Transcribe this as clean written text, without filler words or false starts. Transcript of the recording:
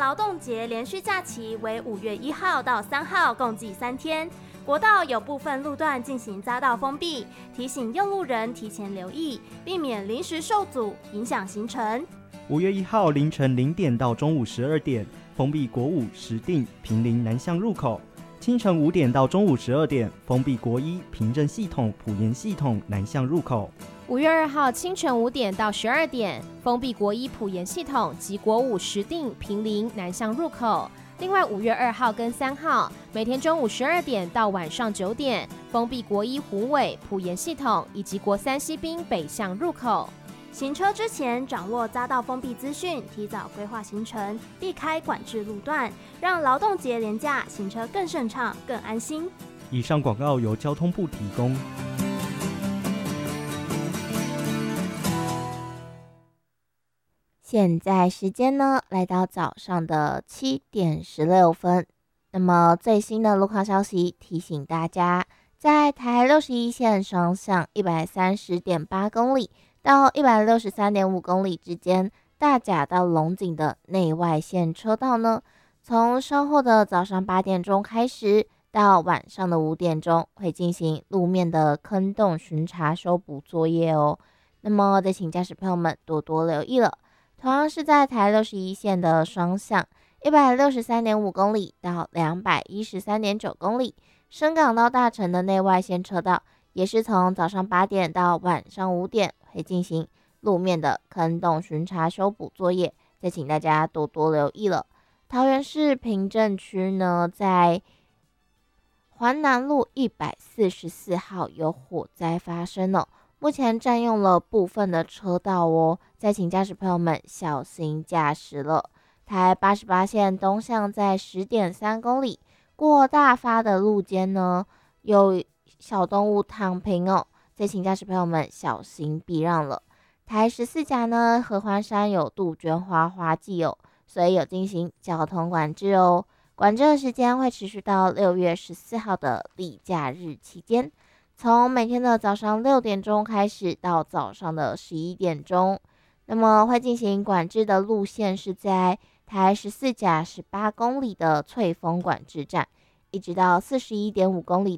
劳动节连续假期为5月1号到3号，共计3天。国道有部分路段进行匝道封闭，提醒用路人提前留意，避免临时受阻，影响行程。 5月1号凌晨0点到中午12点，封闭国5石碇坪林南向入口；清晨5点到中午12点，封闭国1平镇系统埔盐系统南向入口。 5月2号清晨5点到12点，封闭国1埔盐系统及国5石碇坪林南向入口。另外5月2号跟3号，每天中午12点到晚上9点，封闭国1虎尾埔盐系统以及国3西滨北向入口。 行车之前掌握匝道封闭资讯，提早规划行程，避开管制路段，让劳动节连假行车更顺畅、更安心。 以上广告由交通部提供。 现在时间呢，来到早上的7点16分。那么最新的路况消息提醒大家，在台61线双向130.8公里到163.5公里之间，大甲到龙井的内外线车道呢，从稍后的早上8点钟开始，到晚上的5点钟，会进行路面的坑洞巡查修补作业哦。那么再请驾驶朋友们多多留意了。同样是在台61线的双向163.5公里到213.9公里，深港到大城的内外线车道，也是从早上8点到晚上5点会进行路面的坑洞巡查修补作业，再请大家多多留意了。桃园市平镇区呢，在环南路144号有火灾发生了，目前占用了部分的车道哦，再请驾驶朋友们小心驾驶了。台88线东向在10.3公里，过大发的路肩呢，有小动物躺平哦，再请驾驶朋友们小心避让了。台14甲呢，合欢山有杜鹃花花季哦，所以有进行交通管制哦。管制的时间会持续到6月14号的例假日期间，从每天的早上6点钟开始到早上的11点钟。那么会进行管制的路线是在台14甲18公里的翠峰管制站，一直到41.5公里